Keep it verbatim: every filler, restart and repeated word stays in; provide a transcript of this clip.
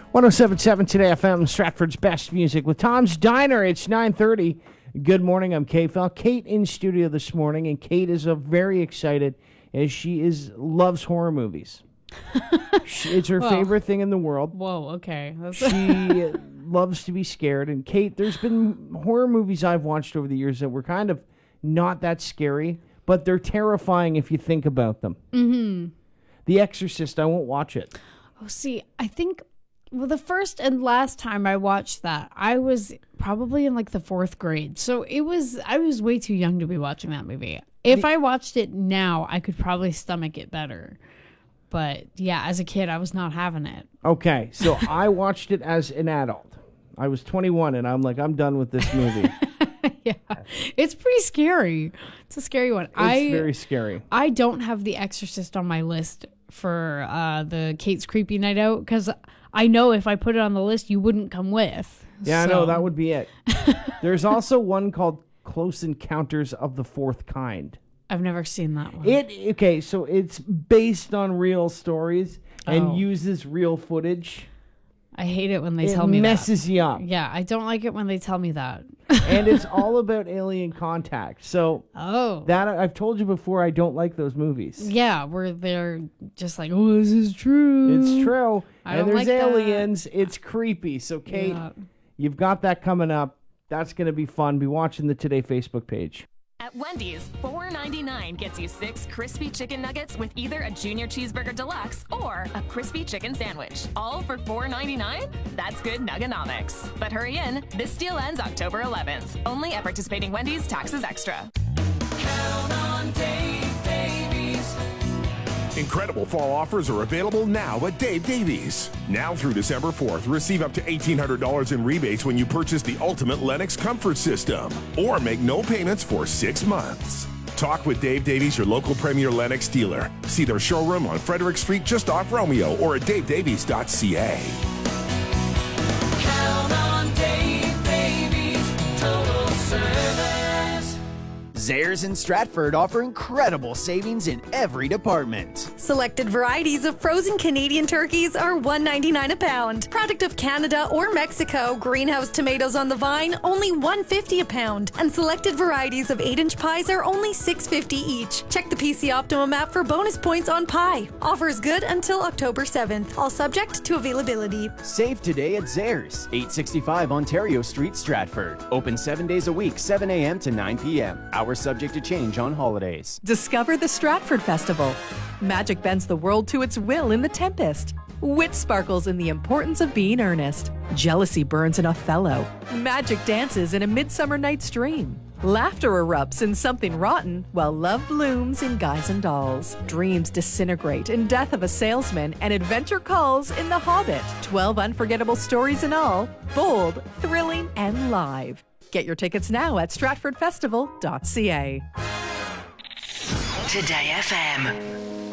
one oh seven point seven Today F M, Stratford's best music with Tom's Diner. It's nine thirty. Good morning, I'm Kate Fell. Kate in studio this morning, and Kate is uh, very excited as she is loves horror movies. she, it's her Whoa. favorite thing in the world. Whoa, okay. That's She loves to be scared. And Kate, there's been horror movies I've watched over the years that were kind of not that scary, but they're terrifying if you think about them. Mm-hmm. The Exorcist, I won't watch it. Oh, see, I think, well, the first and last time I watched that, I was probably in like the fourth grade. So it was, I was way too young to be watching that movie. If The- I watched it now, I could probably stomach it better. But yeah, as a kid, I was not having it. Okay, so I watched it as an adult. I was twenty-one, and I'm like, I'm done with this movie. Yeah, it's pretty scary. It's a scary one. It's I very scary. I don't have The Exorcist on my list for uh, the Kate's Creepy Night Out because I know if I put it on the list, you wouldn't come with. Yeah, so. I know, that would be it. There's also one called Close Encounters of the Fourth Kind. I've never seen that one. It okay, so it's based on real stories and Oh. uses real footage. I hate it when they It tell me messes you up. that. Yeah, I don't like it when they tell me that. And it's all about alien contact. So Oh. that I've told you before, I don't like those movies. Yeah, where they're just like, oh, this is true. It's true. I and don't there's like that. aliens. It's creepy. So Kate, Yeah. you've got that coming up. That's going to be fun. Be watching the Today Facebook page. At Wendy's, four ninety-nine gets you six crispy chicken nuggets with either a junior cheeseburger deluxe or a crispy chicken sandwich. All for four ninety-nine? That's good nuggonomics. But hurry in, this deal ends October eleventh. Only at participating Wendy's, taxes extra. Count on Dave Davies. Incredible fall offers are available now at Dave Davies. Now through December fourth, receive up to eighteen hundred dollars in rebates when you purchase the Ultimate Lennox Comfort System or make no payments for six months. Talk with Dave Davies, your local Premier Lennox dealer. See their showroom on Frederick Street just off Romeo or at dave davies dot c a. Count on Dave Davies. Total service. Zehrs in Stratford offer incredible savings in every department. Selected varieties of frozen Canadian turkeys are one ninety-nine a pound. Product of Canada or Mexico, greenhouse tomatoes on the vine, only one fifty a pound. And selected varieties of eight inch pies are only six fifty each. Check the P C Optimum app for bonus points on pie. Offers good until October seventh. All subject to availability. Save today at Zehrs, eight sixty-five Ontario Street, Stratford. Open seven days a week, seven a.m. to nine p.m. Hours subject to change on holidays. Discover the Stratford Festival. Magic bends the world to its will in The Tempest. Wit sparkles in the importance of being earnest. Jealousy burns in Othello. Magic dances in A Midsummer Night's Dream. Laughter erupts in Something Rotten, while love blooms in Guys and Dolls. Dreams disintegrate in Death of a Salesman, and adventure calls in The Hobbit. twelve unforgettable stories in all, bold, thrilling, and live. Get your tickets now at stratford festival dot c a. Today F M.